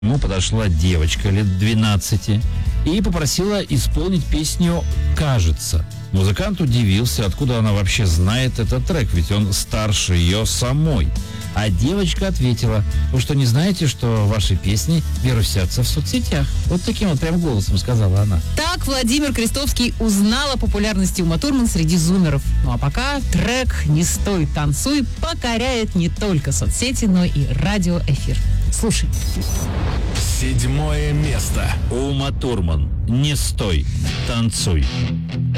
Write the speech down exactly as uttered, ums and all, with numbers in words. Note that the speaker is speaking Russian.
Ему подошла девочка лет двенадцати и попросила исполнить песню «Кажется». Музыкант удивился, откуда она вообще знает этот трек, ведь он старше ее самой. А девочка ответила: вы что, не знаете, что ваши песни вирусятся в соцсетях? Вот таким вот прям голосом сказала она. Так Владимир Крестовский узнал о популярности Ума Турман среди зумеров. Ну а пока трек «Не стой, танцуй» покоряет не только соцсети, но и радиоэфир. Слушай. Седьмое место. Ума Турман. «Не стой, танцуй».